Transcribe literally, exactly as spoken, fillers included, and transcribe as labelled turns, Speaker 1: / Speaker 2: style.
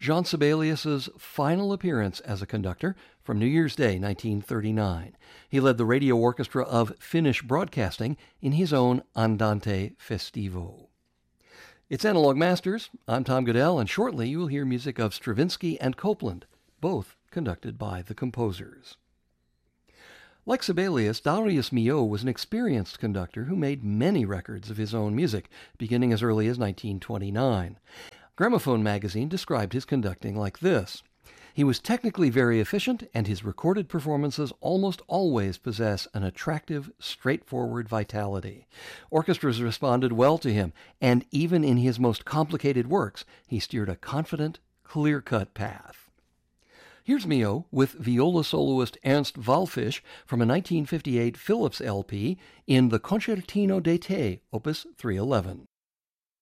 Speaker 1: Jean Sibelius's final appearance as a conductor from New Year's Day, nineteen thirty-nine. He led the radio orchestra of Finnish Broadcasting in his own Andante Festivo. It's Analog Masters. I'm Tom Goodell, and shortly you will hear music of Stravinsky and Copland, both conducted by the composers. Like Sibelius, Darius Milhaud was an experienced conductor who made many records of his own music, beginning as early as nineteen twenty-nine. Gramophone magazine described his conducting like this: he was technically very efficient, and his recorded performances almost always possess an attractive, straightforward vitality. Orchestras responded well to him, and even in his most complicated works, he steered a confident, clear-cut path. Here's Milhaud with viola soloist Ernst Wallfisch from a nineteen fifty-eight Philips L P in the Concertino d'été, opus three eleven.